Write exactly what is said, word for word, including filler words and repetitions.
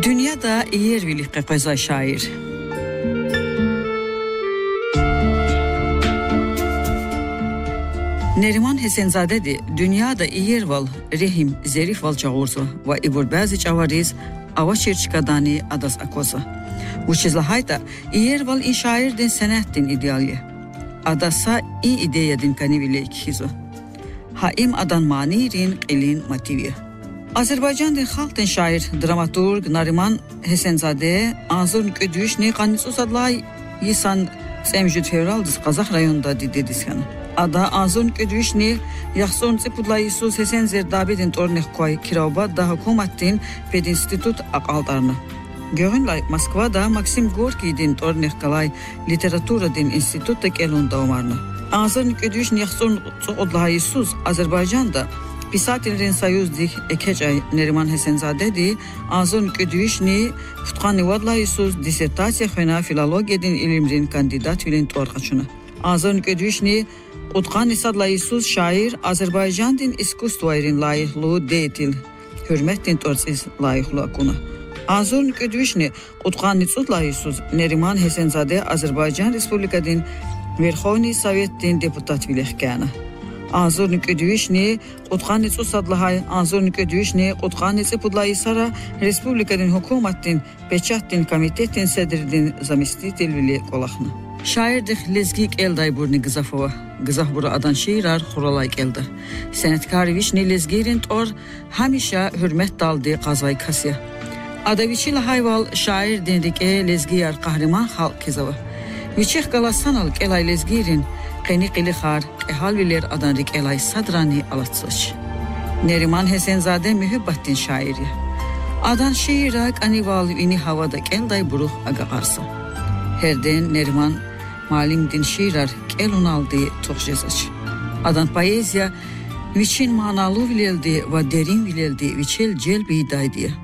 Dünyada yer bilik qaqaza şair. Neriman Hesenzadedi dünyada yer val rehim zerif val çağursa ve ibur bazı çavariz ava çirçikadani adas akosa. Bu çizlahayda yer val in şairdin senettin ideali. Adasa i ideyadin kanivile ikizo. Haim adan manirin qilin motivi. Azerbaycan'da halkın şair, dramaturg Neriman Hesenzade azur nüküdüş ne qanitsus adlay yisan semjüt fevraldız Qazaq rayonunda didediskan. Ada azur nüküdüş ne yaxson tsipudlay Isus Hesenzer Davidin torneh koy kiravba da hukumatin pedinstitut aqaldarını. Görünlay Moskvada Maksim Gorkiy'din torneh kalay literaturadin institutta kelunda umarını. Azur nüküdüş ne yaxson tsipudlay Isus Azerbaycan'da Pisatellerin Soyuzdik Ekecay Neriman Hesenzadedi azun küdüyüşni Futqani Vadla Isus disertasiya xöna filologiyadin ilimrin kandidat vilin torqaçını. Azun küdüyüşni Utqani Sadla Isus şair Azerbaycandin iskustvoirin layıqlığı deyitil hürmettin torsiz layıqlı akuna. Azun küdüyüşni Utqani Sadla Isus Neriman Hesenzade Azerbaycan Respublikadin Verxovni Sovettin deputat vilihkana. Azur nüküdüyüşni Qutqanitsu sadlahay Azur nüküdüyüşni Qutqanitsu pudlayı sara Respublikadin hukumatin peçattin komitetin sedridin zamistitil vili qolaqны. Şairdik lezgik elday burni Gızafova. Gızaf bura adan şiirar xuralayk elda. Senetkar vişni lezgirin tor hamişa hürmet daldi qazay kasya. Adaviçi lahayval şair denrike lezgiyar qahriman xalq kezava. Viçex qalasanal kelay lezgirin qeni qili xar ehalviler adanrik elay sadrani alatsaç. Neriman Hesenzade mühibbattin şairi. Adan şiirak anival vini havada kelday buruh agaqarsa. Herden Neriman malimdin şiirar kelun aldı toxjezaç. Adan poeziya viçin manalı vileldi ve derin vileldi viçel celbi idaydiya.